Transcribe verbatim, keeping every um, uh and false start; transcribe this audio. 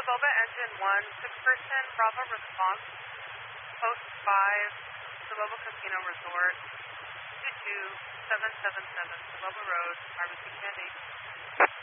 Boba Engine one, six person, Bravo response, Post five, Saboba Casino Resort, two two seven seven seven, Saboba Road, R B C Candy.